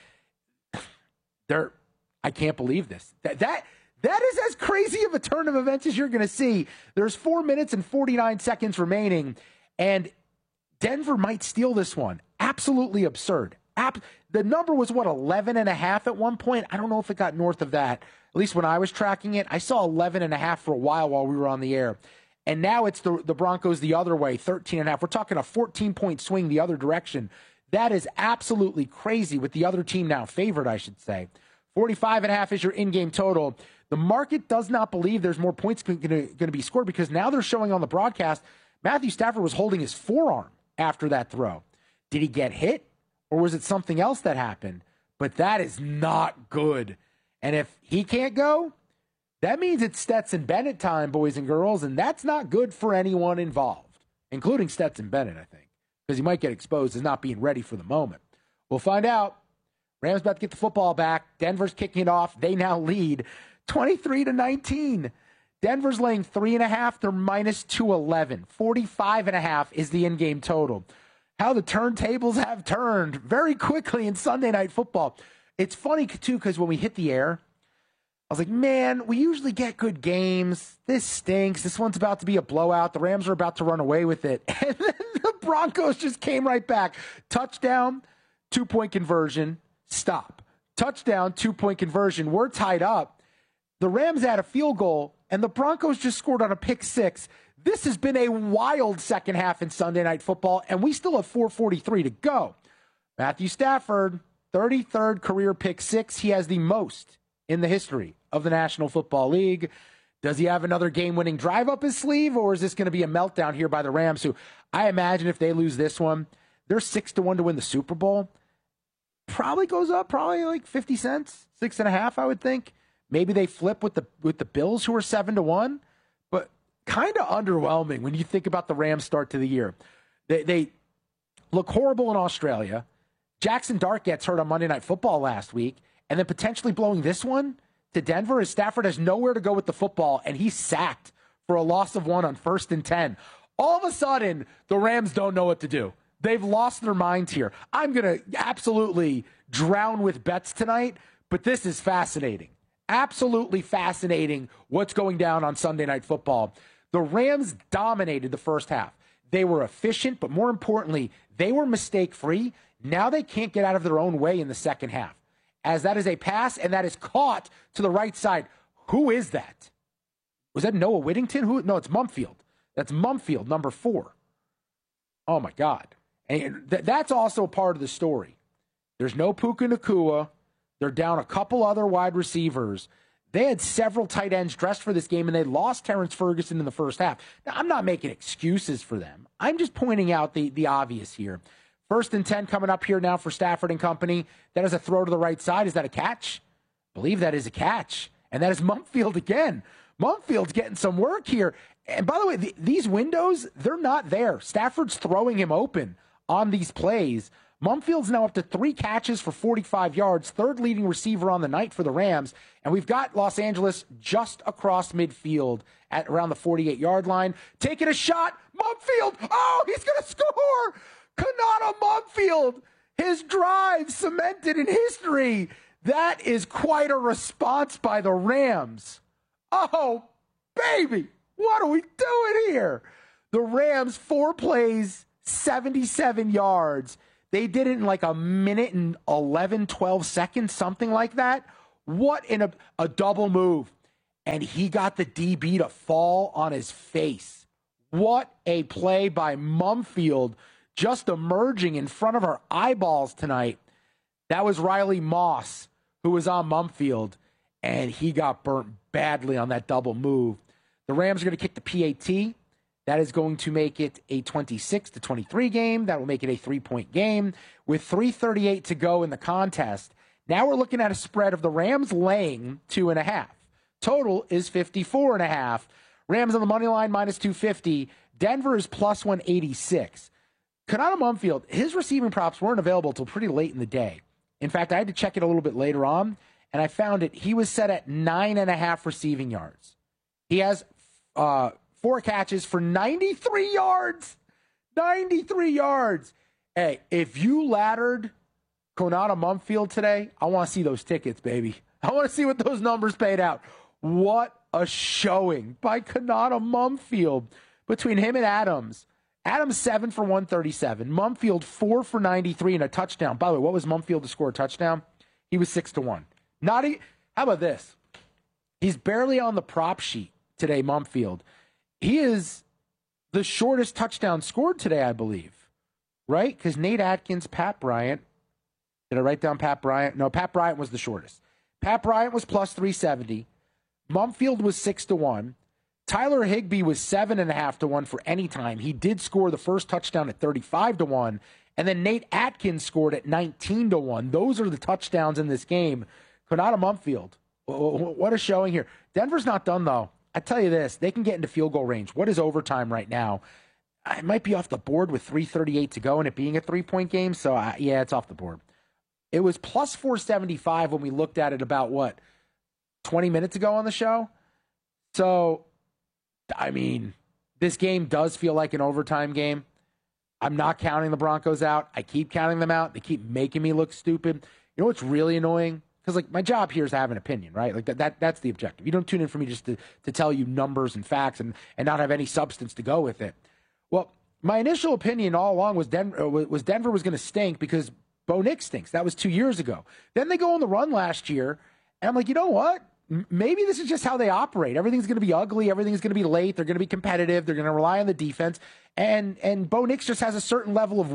I can't believe this. That is as crazy of a turn of events as you're going to see. There's 4 minutes and 49 seconds remaining, and Denver might steal this one. Absolutely absurd. The number was, 11.5 at one point? I don't know if it got north of that. At least when I was tracking it, I saw 11.5 for a while we were on the air. And now it's the Broncos the other way, 13.5. We're talking a 14-point swing the other direction. That is absolutely crazy with the other team now favored, I should say. 45.5 is your in-game total. The market does not believe there's more points going to be scored because now they're showing on the broadcast Matthew Stafford was holding his forearm after that throw. Did he get hit or was it something else that happened? But that is not good. And if he can't go, that means it's Stetson Bennett time, boys and girls, and that's not good for anyone involved, including Stetson Bennett, I think, because he might get exposed as not being ready for the moment. We'll find out. Rams about to get the football back. Denver's kicking it off. They now lead 23-19. Denver's laying 3.5. They're minus 211. 45.5 is the in-game total. How the turntables have turned very quickly in Sunday Night Football. It's funny, too, because when we hit the air, I was like, man, we usually get good games. This stinks. This one's about to be a blowout. The Rams are about to run away with it. And then the Broncos just came right back. Touchdown, 2-point conversion. Stop. Touchdown, 2-point conversion. We're tied up. The Rams had a field goal, and the Broncos just scored on a pick 6. This has been a wild second half in Sunday Night Football, and we still have 4:43 to go. Matthew Stafford, 33rd career pick 6. He has the most in the history of the National Football League. Does he have another game-winning drive up his sleeve, or is this going to be a meltdown here by the Rams, who I imagine if they lose this one, they're 6-1 to win the Super Bowl. Probably goes up, probably like 50 cents, 6.5, I would think. Maybe they flip with the Bills, who are 7-1, but kind of underwhelming when you think about the Rams' start to the year. They look horrible in Australia. Jackson Dart gets hurt on Monday Night Football last week, and then potentially blowing this one to Denver as Stafford has nowhere to go with the football, and he's sacked for a loss of 1 on 1st and 10. All of a sudden, the Rams don't know what to do. They've lost their minds here. I'm going to absolutely drown with bets tonight, but this is fascinating. Absolutely fascinating what's going down on Sunday Night Football. The Rams dominated the first half. They were efficient, but more importantly, they were mistake-free. Now they can't get out of their own way in the second half, as that is a pass, and that is caught to the right side. Who is that? Was that Noah Whittington? No, it's Mumfield. That's Mumfield, number 4. Oh, my God. And that's also a part of the story. There's no Puka Nacua. They're down a couple other wide receivers. They had several tight ends dressed for this game, and they lost Terrence Ferguson in the first half. Now, I'm not making excuses for them. I'm just pointing out the obvious here. 1st and 10 coming up here now for Stafford and company. That is a throw to the right side. Is that a catch? I believe that is a catch. And that is Mumfield again. Mumfield's getting some work here. And by the way, these windows, they're not there. Stafford's throwing him open on these plays. Mumfield's now up to 3 catches for 45 yards, 3rd leading receiver on the night for the Rams. And we've got Los Angeles just across midfield at around the 48-yard line. Taking a shot. Mumfield. Oh, he's going to score. Konata Mumfield. His drive cemented in history. That is quite a response by the Rams. Oh, baby. What are we doing here? The Rams, 4 plays, 77 yards. They did it in like a minute and 11, 12 seconds, something like that. What in a double move. And he got the DB to fall on his face. What a play by Mumfield, just emerging in front of our eyeballs tonight. That was Riley Moss, who was on Mumfield, and he got burnt badly on that double move. The Rams are going to kick the PAT. That is going to make it a 26-23 game. That will make it a 3-point game with 3:38 to go in the contest. Now we're looking at a spread of the Rams laying 2.5. Total is 54.5. Rams on the money line minus 250. Denver is plus 186. Konata Mumfield, his receiving props weren't available until pretty late in the day. In fact, I had to check it a little bit later on, and I found it. He was set at 9.5 receiving yards. He has 4 catches for 93 yards. 93 yards. Hey, if you laddered Konata Mumfield today, I want to see those tickets, baby. I want to see what those numbers paid out. What a showing by Konata Mumfield between him and Adams. Adams 7 for 137. Mumfield 4 for 93 and a touchdown. By the way, what was Mumfield to score a touchdown? He was 6-1. How about this? He's barely on the prop sheet today, Mumfield. He is the shortest touchdown scored today, I believe. Right? Because Nate Atkins, Pat Bryant. Did I write down Pat Bryant? No, Pat Bryant was the shortest. Pat Bryant was plus 370. Mumfield was 6-1. Tyler Higbee was 7.5-1 for any time. He did score the first touchdown at 35-1. And then Nate Atkins scored at 19-1. Those are the touchdowns in this game. Konata Mumfield, what a showing here. Denver's not done, though. I tell you this, they can get into field goal range. What is overtime right now? It might be off the board with 3:38 to go and it being a 3-point game. So, yeah, it's off the board. It was plus 475 when we looked at it about, 20 minutes ago on the show? So, I mean, this game does feel like an overtime game. I'm not counting the Broncos out. I keep counting them out. They keep making me look stupid. You know what's really annoying? Because, my job here is to have an opinion, right? That's the objective. You don't tune in for me just to tell you numbers and facts and not have any substance to go with it. Well, my initial opinion all along was Denver was going to stink because Bo Nix stinks. That was 2 years ago. Then they go on the run last year, and I'm like, you know what? Maybe this is just how they operate. Everything's going to be ugly. Everything's going to be late. They're going to be competitive. They're going to rely on the defense. And Bo Nix just has a certain level of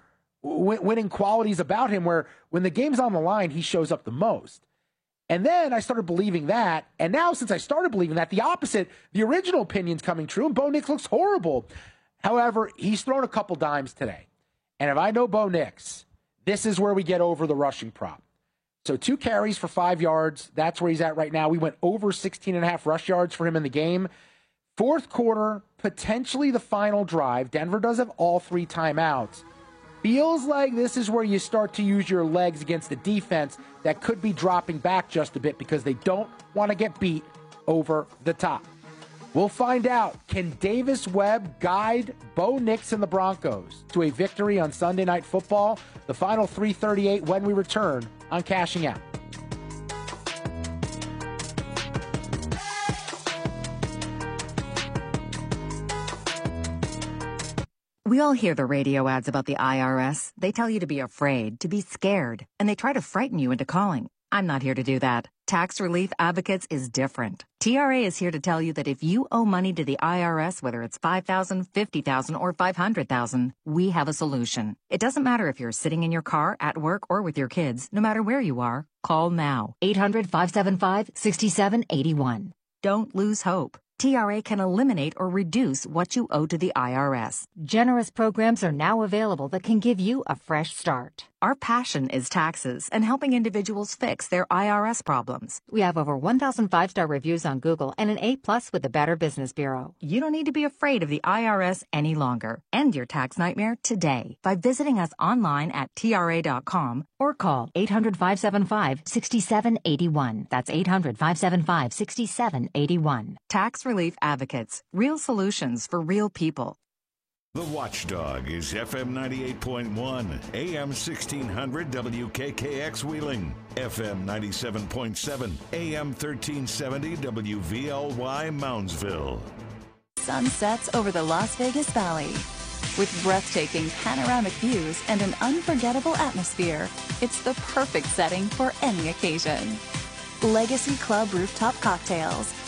winning qualities about him where when the game's on the line, he shows up the most. And then I started believing that. And now since I started believing that, the opposite, the original opinion's coming true, and Bo Nix looks horrible. However, he's thrown a couple dimes today. And if I know Bo Nix, this is where we get over the rushing prop. So 2 carries for 5 yards. That's where he's at right now. We went over 16.5 rush yards for him in the game. Fourth quarter, potentially the final drive. Denver does have all 3 timeouts. Feels like this is where you start to use your legs against the defense that could be dropping back just a bit because they don't want to get beat over the top. We'll find out. Can Davis Webb guide Bo Nix and the Broncos to a victory on Sunday Night Football? The final 3:38 when we return on Cashing Out. We all hear the radio ads about the IRS. They tell you to be afraid, to be scared, and they try to frighten you into calling. I'm not here to do that. Tax Relief Advocates is different. TRA is here to tell you that if you owe money to the IRS, whether it's $5,000, $50,000, or $500,000, we have a solution. It doesn't matter if you're sitting in your car, at work, or with your kids. No matter where you are, call now. 800-575-6781. Don't lose hope. TRA can eliminate or reduce what you owe to the IRS. Generous programs are now available that can give you a fresh start. Our passion is taxes and helping individuals fix their IRS problems. We have over 1,000 5-star reviews on Google and an A+ with the Better Business Bureau. You don't need to be afraid of the IRS any longer. End your tax nightmare today by visiting us online at TRA.com or call 800-575-6781. That's 800-575-6781. Tax Relief Advocates. Real solutions for real people. The Watchdog is FM 98.1, AM 1600 WKKX Wheeling, FM 97.7, AM 1370 WVLY Moundsville. Sunsets over the Las Vegas Valley. With breathtaking panoramic views and an unforgettable atmosphere, it's the perfect setting for any occasion. Legacy Club Rooftop Cocktails,